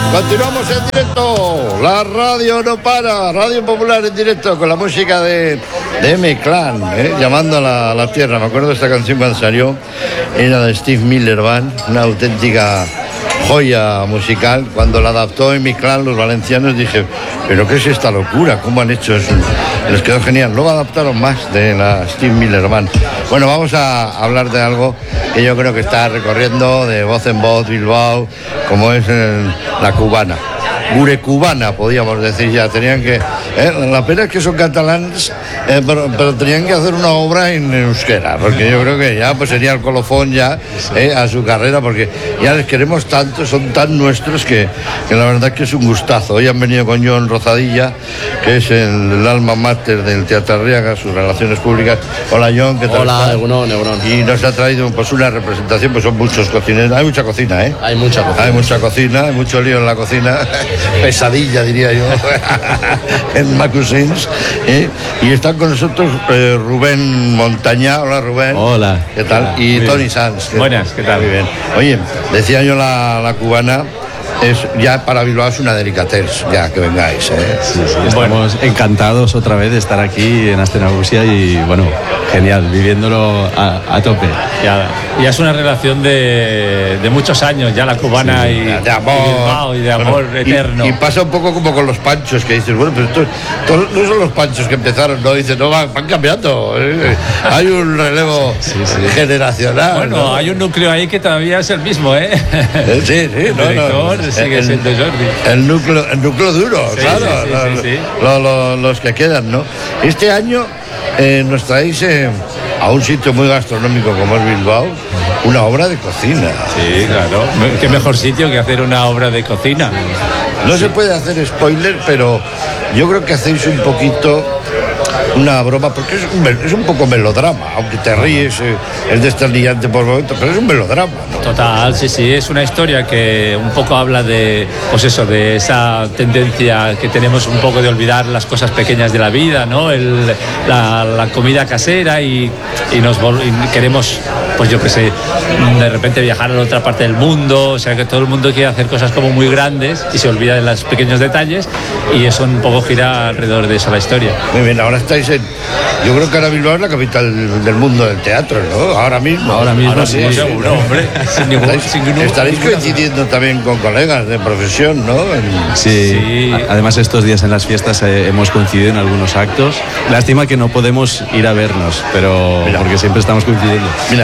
Continuamos en directo. La radio no para. Radio Popular en directo con la música de M-Clan, llamando a la tierra. Me acuerdo de esta canción cuando salió. Era de Steve Miller Band, una auténtica joya musical. Cuando la adaptó M-Clan, los valencianos, dije, pero ¿qué es esta locura? ¿Cómo han hecho eso? Les quedó genial. Luego adaptaron más de la Steve Miller Band. Bueno, vamos a hablar de algo que yo creo que está recorriendo de voz en voz Bilbao, como es la cubana. Gurecubana, podríamos decir ya. Tenían que... la pena es que son catalanes, pero tenían que hacer una obra en euskera, porque yo creo que ya pues sería el colofón ya a su carrera, porque ya les queremos tanto, son tan nuestros que la verdad que es un gustazo. Hoy han venido con Jon Rozadilla, que es el alma mater del Teatro Arriaga, sus relaciones públicas. Hola, Jon, ¿qué tal? Hola, Egunon. Y nos ha traído pues una representación, pues son muchos cocineros. Hay mucha cocina, Hay mucha cocina. Hay mucha cocina, hay mucho lío en la cocina. Pesadilla, diría yo, en Macusins. Y están con nosotros Rubén Montañá. Hola, Rubén. Hola. ¿Qué tal? Hola. Y Tony Sanz. Buenas, ¿qué tal? Muy bien. Oye, decía yo la cubana, es ya para Bilbao es una delicatez, ya que vengáis. Sí, estamos encantados otra vez de estar aquí en Astenagusia y bueno, genial, viviéndolo a tope. Ya es una relación de muchos años, ya la cubana y de amor, y Bilbao, y de amor eterno. Y pasa un poco como con los panchos, que dices, bueno, pero estos no son los panchos que empezaron, ¿no? Dices, no, van cambiando. Hay un relevo generacional. Bueno, ¿no? Hay un núcleo ahí que todavía es el mismo, Sí, el director sigue siendo Jordi. El núcleo duro, sí, claro. Sí. Los que quedan, ¿no? Este año nos traéis a un sitio muy gastronómico como es Bilbao, una obra de cocina. Sí, claro. Qué mejor sitio que hacer una obra de cocina. No se puede hacer spoiler, pero yo creo que hacéis un poquito una broma, porque es un poco melodrama, aunque te ríes, es desternillante por momentos, pero es un melodrama, ¿no? Total, sí, es una historia que un poco habla de, pues eso, de esa tendencia que tenemos un poco de olvidar las cosas pequeñas de la vida, ¿no? La comida casera y queremos, pues yo qué sé, de repente viajar a la otra parte del mundo, o sea que todo el mundo quiere hacer cosas como muy grandes y se olvida de los pequeños detalles y eso un poco gira alrededor de eso la historia. Muy bien, ahora estáis yo creo que ahora Bilbao es la capital del mundo del teatro, ¿no? Ahora mismo sí, seguro, hombre. Estaréis coincidiendo también con colegas de profesión, ¿no? Sí. Además estos días en las fiestas hemos coincidido en algunos actos. Lástima que no podemos ir a vernos, pero porque siempre estamos coincidiendo. Mira.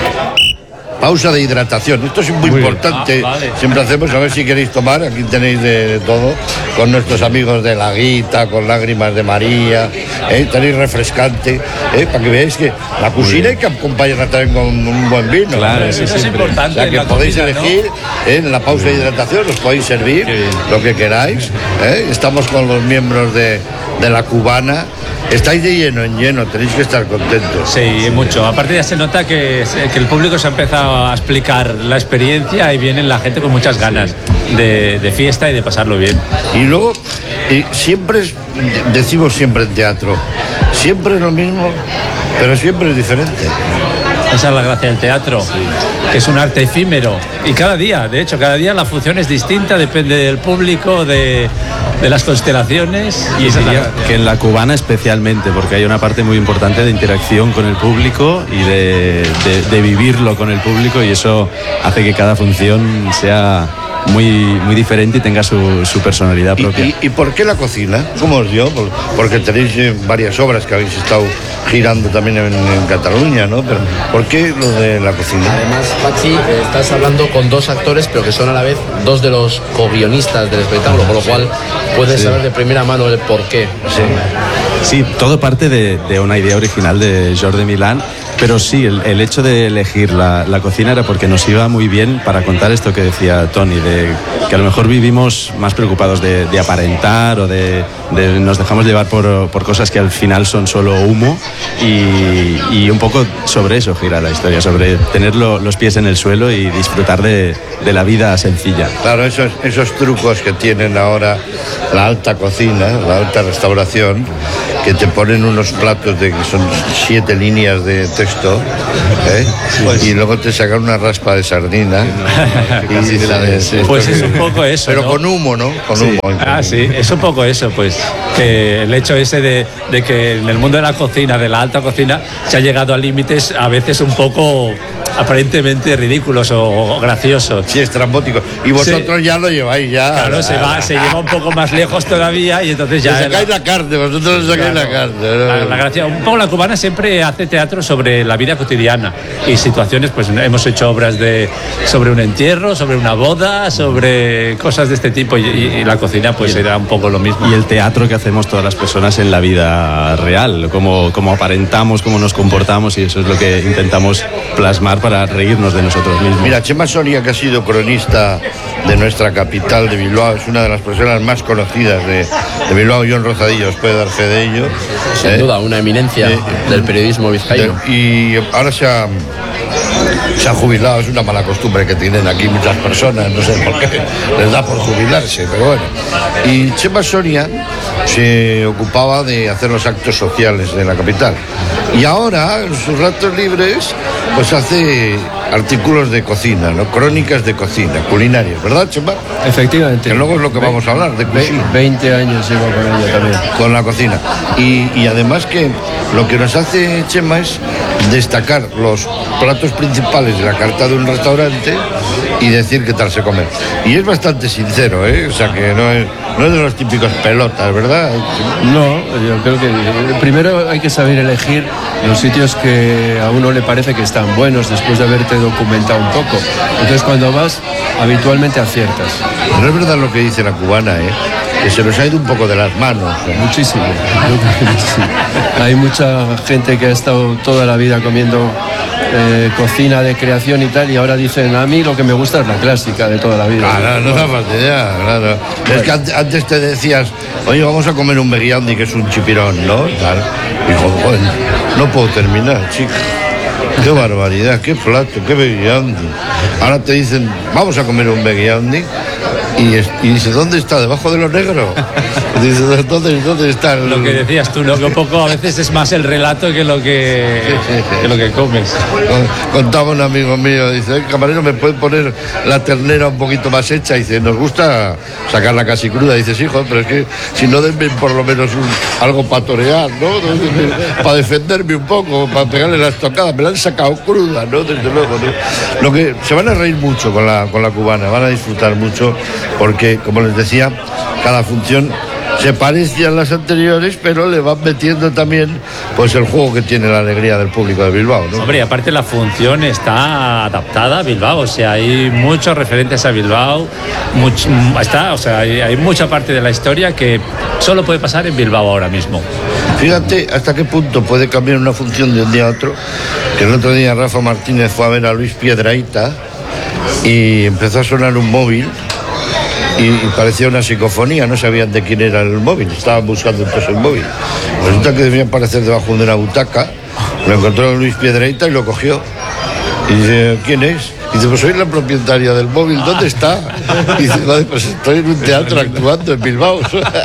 Pausa de hidratación, esto es muy importante. Vale. Siempre hacemos, a ver si queréis tomar, aquí tenéis de todo, con nuestros amigos de La Guita, con Lágrimas de María, tenéis refrescante, para que veáis que la cocina hay que acompañarla también con un buen vino. Claro, eso es importante. O sea que podéis elegir, ¿no? En la pausa de hidratación os podéis servir lo que queráis. Estamos con los miembros de la cubana. Estáis de lleno en lleno, tenéis que estar contentos. Sí, mucho. Aparte ya se nota que el público se ha empezado a explicar la experiencia y viene la gente con muchas ganas de fiesta y de pasarlo bien. Y luego, decimos siempre en teatro, siempre es lo mismo, pero siempre es diferente. Esa es la gracia del teatro, que es un arte efímero. Y cada día la función es distinta, depende del público, de las constelaciones. Y diría que en la cubana especialmente, porque hay una parte muy importante de interacción con el público y de vivirlo con el público, y eso hace que cada función sea muy diferente y tenga su personalidad propia. ¿Y por qué la cocina? ¿Cómo os dio? Porque tenéis varias obras que habéis estado girando también en Cataluña, ¿no? Pero ¿por qué lo de la cocina? Además, Pachi, estás hablando con dos actores, pero que son a la vez dos de los co-guionistas del espectáculo, con lo cual puedes saber de primera mano el porqué. Sí, todo parte de una idea original de Jordi Milán, pero sí, el hecho de elegir la cocina era porque nos iba muy bien para contar esto que decía Tony, de que a lo mejor vivimos más preocupados de aparentar o de nos dejamos llevar por cosas que al final son solo humo, y un poco sobre eso gira la historia, sobre tener los pies en el suelo y disfrutar de la vida sencilla. Claro, esos trucos que tienen ahora la alta cocina, la alta restauración, que te ponen unos platos de que son 7 líneas de texto, y luego te sacan una raspa de sardina. Pues es un poco eso, pero ¿no? con humo, ¿no? Con humo. Sí, es un poco eso, pues, que el hecho ese de que en el mundo de la cocina, de la alta cocina, se ha llegado a límites a veces un poco aparentemente ridículos o graciosos. Sí, estrambótico. Y vosotros ya lo lleváis ya. Claro, se lleva un poco más lejos todavía y entonces ya... sacáis la carne, vosotros sacáis la carne. La gracia, un poco la cubana siempre hace teatro sobre la vida cotidiana y situaciones, pues hemos hecho obras sobre un entierro, sobre una boda, sobre cosas de este tipo y la cocina pues era un poco lo mismo. Y el teatro que hacemos todas las personas en la vida real, cómo aparentamos, cómo nos comportamos, y eso es lo que intentamos plasmar para reírnos de nosotros mismos. Mira, Chema Soria, que ha sido cronista de nuestra capital, de Bilbao, es una de las personas más conocidas de Bilbao. John Rozadillo os puede dar fe de ello. Sin duda, una eminencia del periodismo vizcaíno. Y ahora se ha jubilado, es una mala costumbre que tienen aquí muchas personas, no sé por qué, les da por jubilarse, pero bueno. Y Chema Soria se ocupaba de hacer los actos sociales de la capital. Y ahora, en sus ratos libres, pues hace artículos de cocina, ¿no? Crónicas de cocina, culinarias, ¿verdad, Chema? Efectivamente. Que luego es lo que vamos a hablar, de cocina. 20 años llevo con ella también. Con la cocina. Y además que lo que nos hace Chema es destacar los platos principales de la carta de un restaurante y decir qué tal se come. Y es bastante sincero, ¿eh? O sea que no es de los típicos pelotas, ¿verdad? No, yo creo que primero hay que saber elegir los sitios que a uno le parece que están buenos después de haberte documentado un poco. Entonces cuando vas, habitualmente aciertas. Pero es verdad lo que dice la cubana, que se nos ha ido un poco de las manos. Muchísimo. Sí. Hay mucha gente que ha estado toda la vida comiendo cocina de creación y tal, y ahora dicen, a mí lo que me gusta es la clásica de toda la vida. Claro, no da fastidiar, claro. Es que antes te decías, oye, vamos a comer un berriandi, que es un chipirón, ¿no? Claro. Y joder, no puedo terminar, chica. Qué barbaridad, qué plato, qué berriandi. Ahora te dicen, vamos a comer un berriandi. Y dice, ¿dónde está? ¿Debajo de lo negro? Dice, ¿dónde está? Lo que decías tú, ¿no? Que un poco a veces es más el relato que lo que comes. Contaba un amigo mío, dice, camarero, ¿me puede poner la ternera un poquito más hecha? Dice, nos gusta sacarla casi cruda. Dice, sí, joder, pero es que si no denme por lo menos algo para torear, ¿no? Para defenderme un poco, para pegarle la estocada. Me la han sacado cruda, ¿no? Desde luego, ¿no? Lo que se van a reír mucho con la cubana, van a disfrutar mucho, porque, como les decía, cada función se parece a las anteriores, pero le van metiendo también pues el juego que tiene la alegría del público de Bilbao, ¿no? Hombre, aparte la función está adaptada a Bilbao, o sea, hay muchos referentes a Bilbao, hay mucha parte de la historia que solo puede pasar en Bilbao ahora mismo. Fíjate hasta qué punto puede cambiar una función de un día a otro, que el otro día Rafa Martínez fue a ver a Luis Piedrahita y empezó a sonar un móvil y parecía una psicofonía, no sabían de quién era el móvil, estaban buscando entonces el móvil. Resulta que debía aparecer debajo de una butaca, lo encontró Luis Piedrahita y lo cogió. Y dice, ¿quién es? Y dice, pues soy la propietaria del móvil, ¿dónde está? Y dice, vale, pues estoy en un teatro actuando en Bilbao.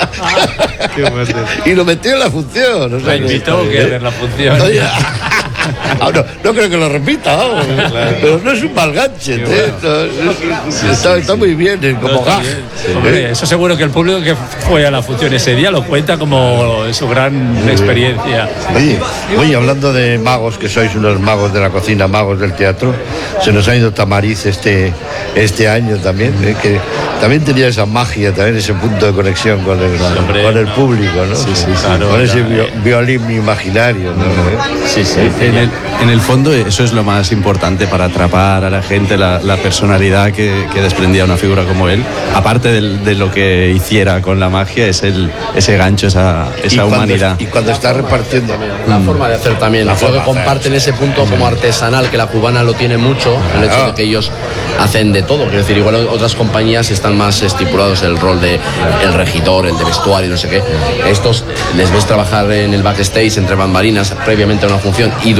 Y lo metió en la función. O sea, me invitó a ver la función. No creo que lo repita, vamos. Claro. Pero no es un mal ganche, está muy bien, como gag. Hombre, eso seguro que el público que fue a la función ese día lo cuenta como su gran experiencia. Oye, hablando de magos, que sois unos magos de la cocina, magos del teatro, se nos ha ido Tamariz este año también, que también tenía esa magia, también ese punto de conexión con el público, ¿no? Sí, claro, con ese violín imaginario, ¿no? Sí. En el fondo eso es lo más importante para atrapar a la gente, la personalidad que desprendía una figura como él. Aparte de lo que hiciera con la magia, es ese gancho, esa humanidad. Y cuando está repartiendo. La forma de hacer también. Creo que comparten ese punto como artesanal, que la cubana lo tiene mucho, el hecho de que ellos hacen de todo. Quiero decir, igual otras compañías están más estipulados el rol de el regidor, el de vestuario, no sé qué. Estos les ves trabajar en el backstage, entre bambalinas, previamente a una función y durante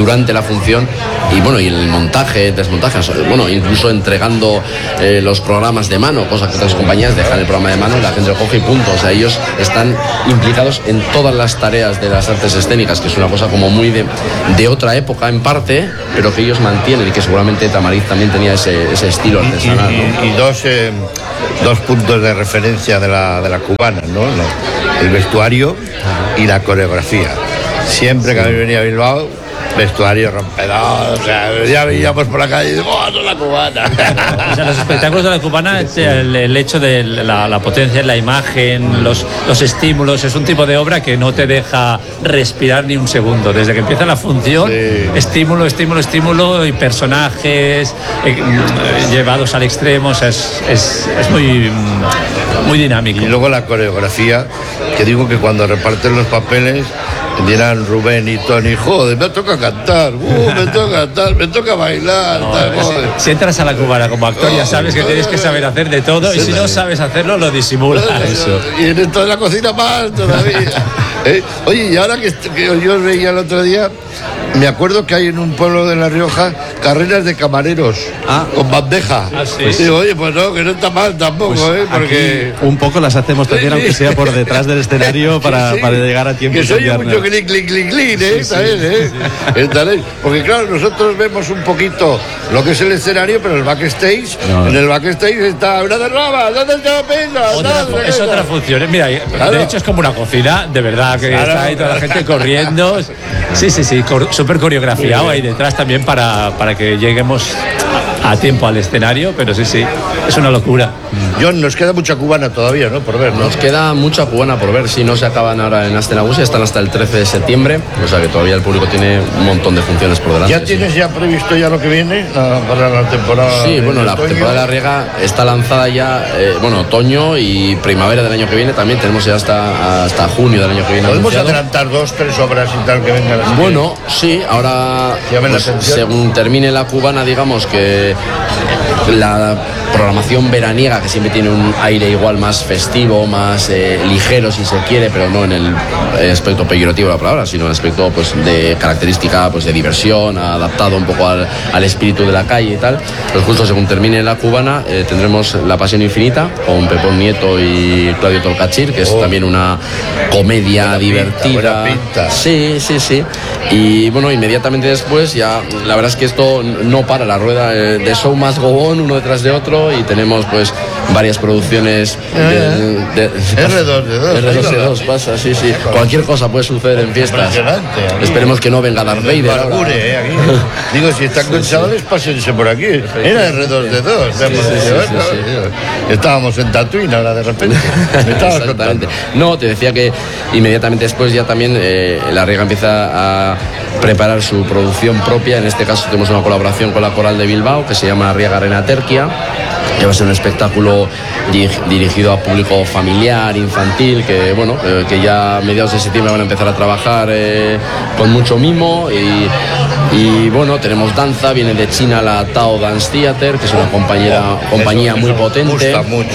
durante la función, y bueno, y el montaje, desmontaje, bueno, incluso entregando los programas de mano, cosa que otras compañías dejan el programa de mano y la gente lo coge y punto. O sea, ellos están implicados en todas las tareas de las artes escénicas, que es una cosa como muy de otra época en parte, pero que ellos mantienen, y que seguramente Tamariz también tenía ese estilo artesanal, ¿no? Y dos puntos de referencia de la cubana, ¿no? El vestuario y la coreografía. Siempre que habéis venido a Bilbao, vestuario rompedor, o sea, ya veíamos por la calle y digo, ¡oh, no, la cubana! O sea, los espectáculos de la cubana, el hecho de la potencia en la imagen, los estímulos, es un tipo de obra que no te deja respirar ni un segundo. Desde que empieza la función, sí. estímulo y personajes llevados al extremo, o sea, es muy, muy dinámico. Y luego la coreografía, que digo que cuando reparten los papeles, dirán Rubén y Tony, joder, me toca cantar, me toca bailar. No, si entras a la cubana como actor, ya sabes que tienes que saber hacer de todo, y si no sabes hacerlo, lo disimulas. Y en toda la cocina más todavía. Oye, y ahora que yo os veía el otro día, me acuerdo que hay en un pueblo de La Rioja carreras de camareros con bandeja. Sí. Y digo, oye, pues no, que no está mal tampoco, pues porque un poco las hacemos también, aunque sea por detrás del escenario, para llegar a tiempo. Que soy mucho clic, ¿sabes? Porque claro, nosotros vemos un poquito lo que es el escenario, pero el backstage, en el backstage está una derrama, ¿dónde está la pena? Es otra función. Mira, de hecho es como una cocina, de verdad, que está ahí toda la gente corriendo. Sí, súper coreografiado ahí detrás también para que lleguemos a tiempo al escenario, pero sí, es una locura. John, nos queda mucha cubana todavía, ¿no? Por ver, ¿no? Nos queda mucha cubana por ver, si no se acaban ahora en Astenagusia, están hasta el 13 de septiembre, o sea que todavía el público tiene un montón de funciones por delante. ¿Ya tienes ya previsto ya lo que viene para la temporada? Sí, bueno, la temporada de La Riega está lanzada ya, otoño y primavera del año que viene, también tenemos ya hasta junio del año que viene. ¿Podemos adelantar 2-3 obras y tal que vengan así? Bueno, sí, ahora pues, según termine la cubana, digamos que la programación veraniega, que siempre tiene un aire igual más festivo, más ligero si se quiere, pero no en el aspecto peyorativo de la palabra, sino en el aspecto pues de característica pues de diversión, adaptado un poco al espíritu de la calle y tal. Pues justo según termine la cubana tendremos La Pasión Infinita con Pepón Nieto y Claudio Tolcachir, que es también una comedia divertida. Buena pinta. Sí. Y bueno, inmediatamente después ya, la verdad es que esto no para, la rueda de show must go on, uno detrás de otro, y tenemos pues varias producciones de R2D2 pasa, sí. Cualquier cosa puede suceder en fiestas. Esperemos que no venga Darth Vader ahora. Digo, si están con chavales, pásense por aquí. Era R2D2. Estábamos en Tatooine ahora de repente. Exactamente. No, te decía que inmediatamente después ya también La Riega empieza a preparar su producción propia. En este caso tenemos una colaboración con la Coral de Bilbao que se llama Riega Renaterquia, que va a ser un espectáculo dirigido a público familiar, infantil, que bueno, que ya a mediados de septiembre van a empezar a trabajar con mucho mimo y bueno, tenemos danza, viene de China la Tao Dance Theater, que es una compañía muy potente,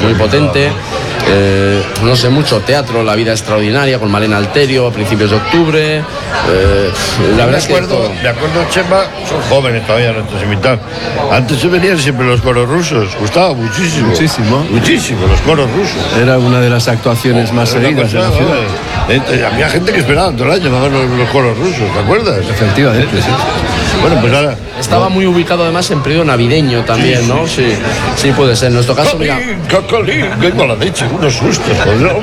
no sé, mucho teatro, La Vida Extraordinaria con Malena Alterio a principios de octubre. La verdad es que me acuerdo, Chema, son jóvenes todavía nuestros invitados. Antes se venían siempre los coros rusos, gustaba muchísimo los coros rusos. Era una de las actuaciones más seguidas de la ciudad. Había gente que esperaba todo el año para ver los coros rusos, ¿te acuerdas? Efectivamente, sí. Bueno, pues ahora estaba muy ubicado además en periodo navideño también, ¿no? Sí, puede ser. En nuestro caso, mira, qué mala leche, unos sustos.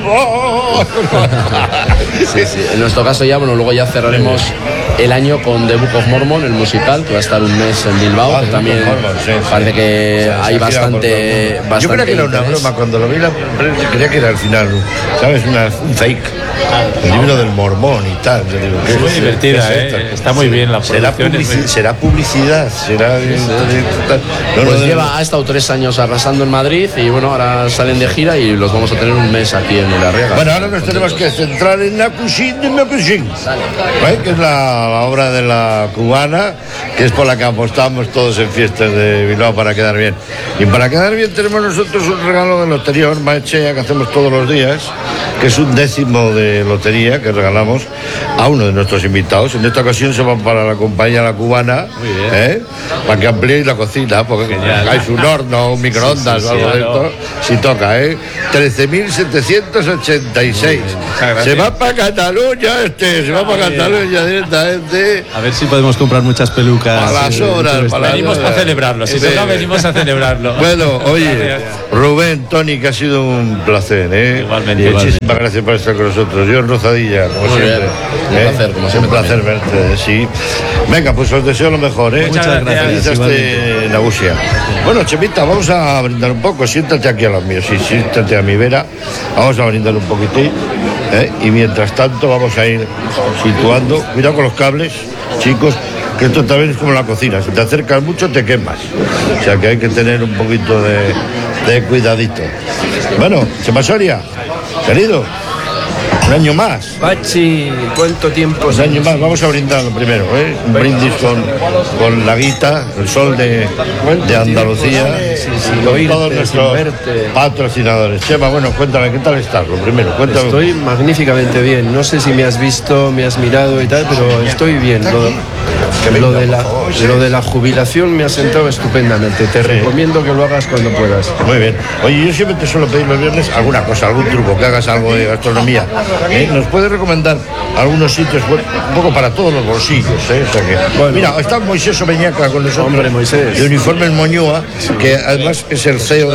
Sí. En nuestro caso ya, bueno, luego ya cerraremos el año con The Book of Mormon, el musical, que va a estar un mes en Bilbao, que también parece que hay bastante. Yo creía que era una broma, cuando lo vi creía que era al final, ¿sabes? Un fake. El libro del Mormón y tal. Es muy divertida, está muy bien la producción. Será publicidad, Ha estado 3 años arrasando en Madrid y bueno, ahora salen de gira y los vamos a tener un mes aquí en La Riega. Bueno, ahora nos tenemos que centrar en Nakushin, que es la la obra de la cubana, que es por la que apostamos todos en fiestas de Bilbao para quedar bien. Y para quedar bien tenemos nosotros un regalo de lotería Ormaechea que hacemos todos los días, que es un 10º de lotería que regalamos a uno de nuestros invitados. En esta ocasión se va para la compañía La Cubana, para que ampliéis la cocina, porque hagáis un horno, un microondas o algo de esto, si toca, 13.786. Se va para Cataluña se va para Cataluña directamente. A ver si podemos comprar muchas pelucas. A las horas. Venimos para celebrarlo, si toca venimos a celebrarlo. Bueno, oye, Rubén, Tony, que ha sido un placer, Igualmente. Muchísimas gracias por estar con nosotros. John Rozadilla, como siempre. Un placer, como siempre. Un placer verte, sí. Venga, pues os deseo lo mejor, Muchas gracias. Nagusia. Bueno, Chemita, vamos a brindar un poco. Siéntate aquí a los míos, sí, siéntate a mi vera. Vamos a brindar un poquitín. Y mientras tanto vamos a ir situando. Cuidado con los cables, chicos, que esto también es como la cocina. Si te acercas mucho te quemas. O sea que hay que tener un poquito de cuidadito. Bueno, Chema Soria, querido, un año más. Pachi, ¿cuánto tiempo? Un año más, vamos a brindarlo primero, un brindis con la guita, el sol de Andalucía, con todos nuestros patrocinadores. Chema, bueno, cuéntame, ¿qué tal estás? Lo primero, cuéntame. Estoy magníficamente bien, no sé si me has visto, me has mirado y tal, pero estoy bien. Lo de la jubilación me ha sentado estupendamente. Te recomiendo que lo hagas cuando puedas. Muy bien. Oye, yo siempre te suelo pedir los viernes alguna cosa, algún truco, que hagas algo de gastronomía. ¿Nos puedes recomendar algunos sitios, un poco para todos los bolsillos? O sea que, mira, está Moisés Omeñaca con nosotros. Hombre, Moisés. De Uniformes Moñúa, que además es el CEO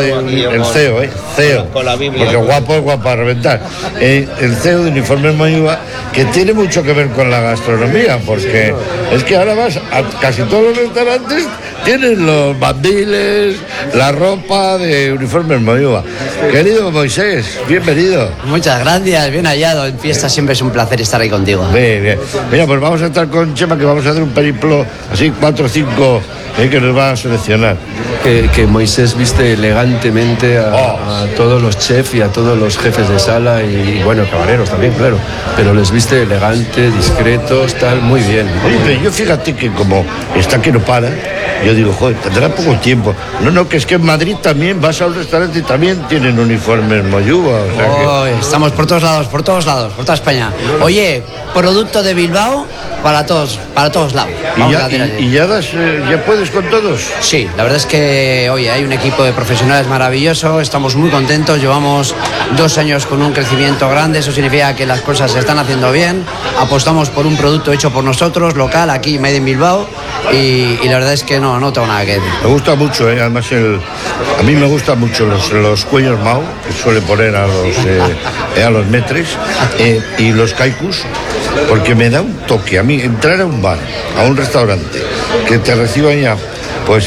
CEO, porque guapo es guapo a reventar. El CEO de Uniformes Moñúa, que tiene mucho que ver con la gastronomía, porque es que ahora vas a casi todos los restaurantes, tienen los bandiles, la ropa de Uniformes Moñúa. Querido Moisés, bienvenido. Muchas gracias, bien hallado. En fiesta siempre es un placer estar ahí contigo. Bien. Mira, pues vamos a estar con Chema, que vamos a hacer un periplo así, 4 o 5, que nos va a seleccionar. Que Moisés viste elegantemente a todos los chefs y a todos los jefes de sala y bueno, camareros también, claro. Pero les viste elegantes, discretos, tal, muy bien. Oye, pero yo fíjate que como está que no para, yo digo, joder, tendrá poco tiempo. No, que es que en Madrid también vas a un restaurante y también tienen Uniformes Moyúa. O sea que... Estamos por todos lados, por toda España. Oye, producto de Bilbao para todos lados. ¿Y ya puedes con todos? Sí, la verdad es que, oye, hay un equipo de profesionales maravilloso, estamos muy contentos, llevamos 2 años con un crecimiento grande, eso significa que las cosas se están haciendo bien, apostamos por un producto hecho por nosotros, local, aquí, made in Bilbao, y la verdad es que no tengo nada que decir. Me gusta mucho, además a mí me gustan mucho los cuellos Mao, que suele poner a los metres, y los kaikus, porque me da un toque a mí entrar a un bar, a un restaurante, que te reciban ya pues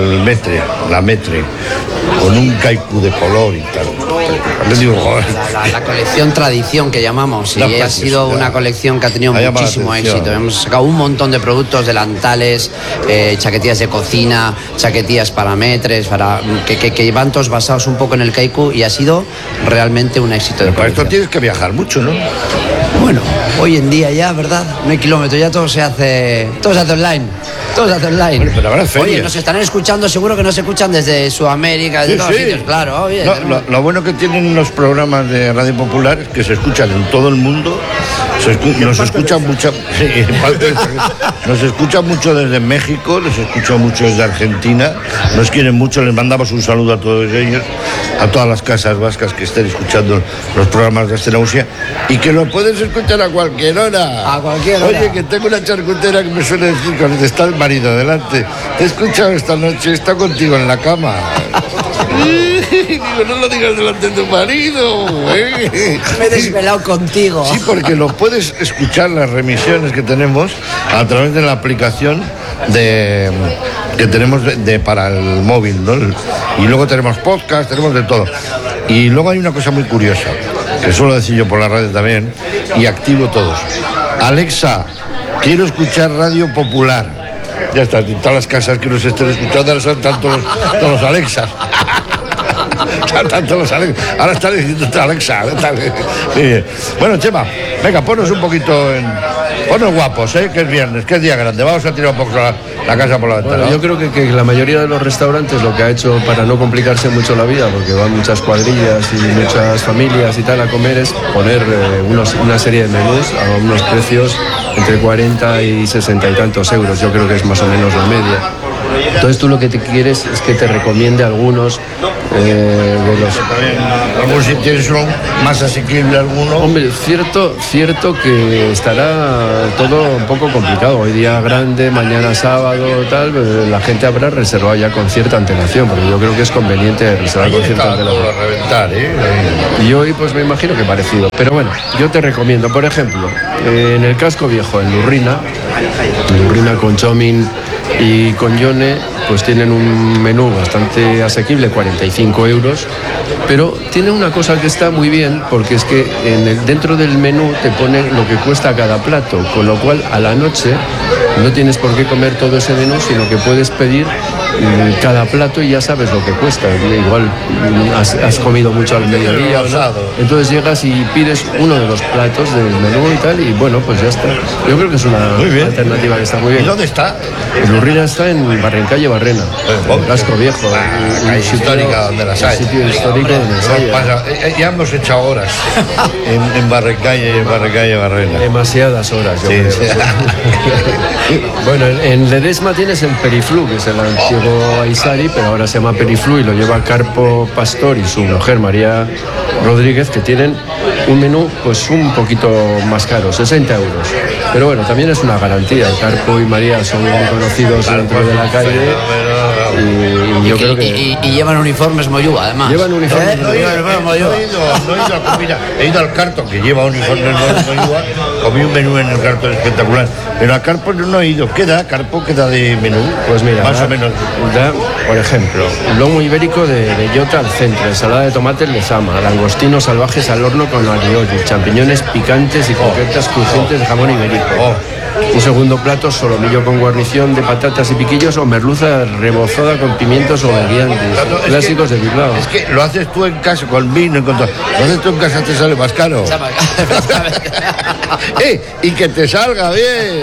la metre, con un kaiku de color y tal. La colección tradición que llamamos, y ha sido una colección que ha tenido muchísimo éxito. Hemos sacado un montón de productos, delantales, chaquetillas de cocina, chaquetillas para metres, que van todos basados un poco en el kaiku, y ha sido realmente un éxito. Pero para esto tienes que viajar mucho, ¿no? Bueno, hoy en día ya, ¿verdad? No hay kilómetros, ya todo se hace online. Bueno, pero habrá ferias. Oye, nos están escuchando, seguro que nos escuchan desde Sudamérica, desde todos sitios, claro. Oye, lo bueno que tienen los programas de Radio Popular es que se escuchan en todo el mundo. Nos escuchan mucho, nos escuchan mucho desde México, nos escuchan mucho desde Argentina, nos quieren mucho, les mandamos un saludo a todos ellos, a todas las casas vascas que estén escuchando los programas de Astenausia, y que lo puedes escuchar a cualquier hora. A cualquier hora. Oye, que tengo una charcutera que me suele decir cuando está el marido delante, te he escuchado esta noche, está contigo en la cama. Digo, no lo digas delante de tu marido. Me he desvelado contigo. Sí, porque lo puedes escuchar, las remisiones que tenemos a través de la aplicación que tenemos para el móvil, ¿no? Y luego tenemos podcast, tenemos de todo. Y luego hay una cosa muy curiosa, que suelo decir yo por la radio también, y activo todos. Alexa, quiero escuchar Radio Popular. Ya está, en todas las casas que nos estén escuchando ahora son tantos los Alexas. Ahora están diciendo Alexa. Bueno, Chema, venga, ponnos un poquito Ponos guapos, que es viernes, que es día grande. Vamos a tirar un poco la casa por la ventana. Bueno, yo creo que la mayoría de los restaurantes lo que ha hecho para no complicarse mucho la vida, porque van muchas cuadrillas y muchas familias y tal a comer, es poner una serie de menús a unos precios entre 40 y 60 y tantos euros. Yo creo que es más o menos la media. Entonces tú lo que te quieres es que te recomiende algunos de los... Algún si tienes uno más asequible alguno. Hombre, cierto que estará todo un poco complicado. Hoy día grande, mañana sábado, tal, la gente habrá reservado ya con cierta antelación, porque yo creo que es conveniente reservar con cierta antelación. A reventar, Y hoy pues me imagino que parecido. Pero bueno, yo te recomiendo, por ejemplo, en el Casco Viejo, en Lurrina con Chomin y con Yone, pues tienen un menú bastante asequible, 45 euros, pero tiene una cosa que está muy bien, porque es que dentro del menú te pone lo que cuesta cada plato, con lo cual a la noche no tienes por qué comer todo ese menú, sino que puedes pedir cada plato y ya sabes lo que cuesta. Igual has comido mucho al mediodía, ¿no? Entonces llegas y pides uno de los platos del menú y tal, y bueno, pues ya está. Yo creo que es una alternativa que está muy bien. ¿Y dónde está? Lurrina está en Barrencalle Barrena, en el Casco Viejo, la calle histórica donde las hay. Sitio histórico donde las hay. Ya hemos echado horas en Barrencalle Barrena. Demasiadas horas, yo creo. Sí. Bueno, en Ledesma tienes el Periflu, que es el antiguo Aisari, pero ahora se llama Periflu y lo lleva Carpo Pastor y su mujer María Rodríguez, que tienen un menú pues un poquito más caro, 60 euros. Pero bueno, también es una garantía. Carpo y María son muy conocidos dentro de la calle. Y yo creo que... Y llevan uniformes Moyúa, además. Llevan uniformes He ido al Carto, que lleva uniformes Moyúa, comí un menú en el Carto espectacular. Pero a Carpo no he ido. ¿Qué da Carpo? ¿Qué da de menú? Pues mira, más o menos. Da, por ejemplo, lomo ibérico de bellota al centro, ensalada de tomates lezama, langostinos salvajes al horno con alioli, champiñones picantes y croquetas crujientes de jamón ibérico. Un segundo plato, solomillo con guarnición de patatas y piquillos o merluza rebozada con pimientos o verguiantes, clásicos de Bilbao. Es que lo haces tú en casa con vino, lo haces tú en casa, te sale más caro. Y que te salga bien,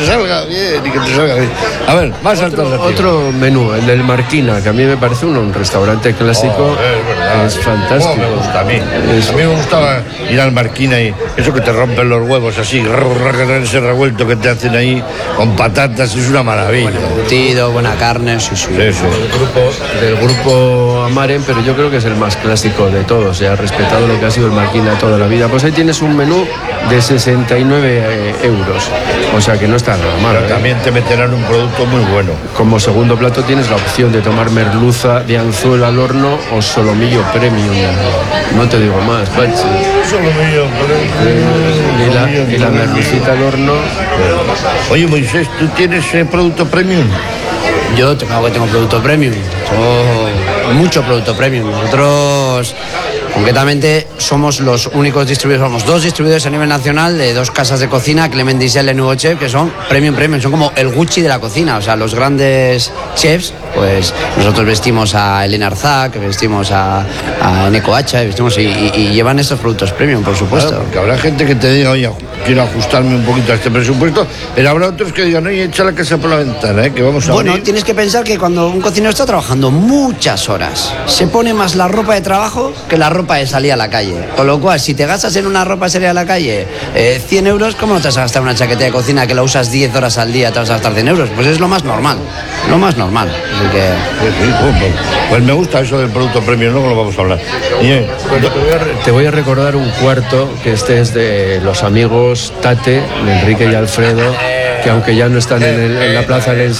A ver, más otro menú, el del Marquina, que a mí me parece un restaurante clásico. Es fantástico. Me gusta a mí. A mí me gustaba ir al Marquina y eso que te rompen los huevos así, ese revuelto que te hacen ahí con patatas, es una maravilla. Buen embutido, buena carne, sí. Del grupo Amaren, pero yo creo que es el más clásico de todos. Se ha respetado lo que ha sido el Marquina toda la vida. Pues ahí tienes un menú de 69 euros, o sea que no está nada mal. Pero también te meterán un producto muy bueno. Como segundo plato tienes la opción de tomar merluza de anzuelo al horno o solomillo premium. No te digo más, Pachi. Solomillo premium. Y la merlucita al horno. Oye, Moisés, ¿tú tienes producto premium? Yo tengo producto premium. Mucho producto premium. Nosotros, concretamente, somos los únicos distribuidores, somos 2 distribuidores a nivel nacional de 2 casas de cocina, Clement Diesel y Nuevo Chef, que son premium, son como el Gucci de la cocina. O sea, los grandes chefs, pues nosotros vestimos a Elena Arzac, vestimos a Neko Hacha, vestimos y llevan estos productos premium, por supuesto. Claro, porque habrá gente que te diga, oye, quiero ajustarme un poquito a este presupuesto, pero habrá otros que digan, oye, echa la casa por la ventana, que vamos a Bueno, tienes que pensar que cuando un cocinero está trabajando muchas horas, se pone más la ropa de trabajo que la ropa de salir a la calle. Con lo cual, si te gastas en una ropa de salir a la calle 100 euros, ¿cómo no te vas a gastar una chaqueta de cocina que la usas 10 horas al día, te vas a gastar 100 euros? Pues es lo más normal, Así que... Pues me gusta eso del producto premium, luego lo vamos a hablar. Bueno, te voy a recordar un cuarto, que este es de los amigos Tate, de Enrique y Alfredo, que aunque ya no están en la plaza del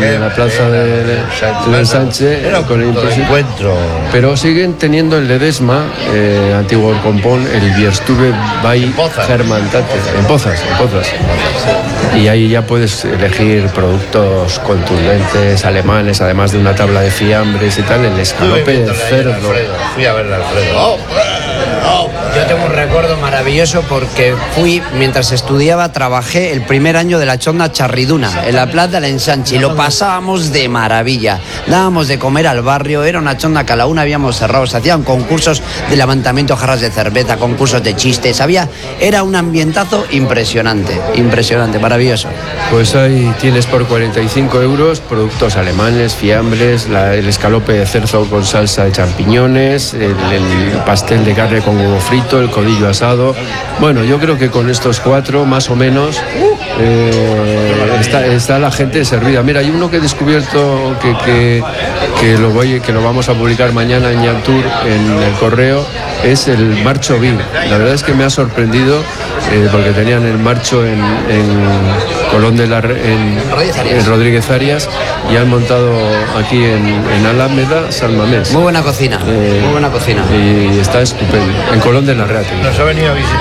Ensanche con el encuentro, pero siguen teniendo en Ledesma, antiguo Compón, el Bierstube by Germán Tate, en Pozas. Y ahí ya puedes elegir productos contundentes alemanes, además de una tabla de fiambres y tal, el escalope de cerdo. Fui a ver a Alfredo. Yo tengo un recuerdo maravilloso porque mientras estudiaba, trabajé el primer año de la Chonda Charriduna, en la Plaza del Ensanche, y lo pasábamos de maravilla. Dábamos de comer al barrio, era una chonda que a la una habíamos cerrado, se hacían concursos de levantamiento, jarras de cerveza, concursos de chistes, era un ambientazo impresionante, maravilloso. Pues ahí tienes por 45 euros productos alemanes, fiambres, el escalope de cerdo con salsa de champiñones, el pastel de carne con huevo frito, el codillo asado. Bueno, yo creo que con estos 4 más o menos está la gente servida. Mira, hay uno que he descubierto que lo vamos a publicar mañana en Yantur, en el correo, es el marcho vino. La verdad es que me ha sorprendido porque tenían el marcho en Colón de en Rodríguez Arias, y han montado aquí en Alameda San Mamés. Muy buena cocina, muy buena cocina. Y está estupendo, en Colón de la Reate. Nos ha venido a visitar.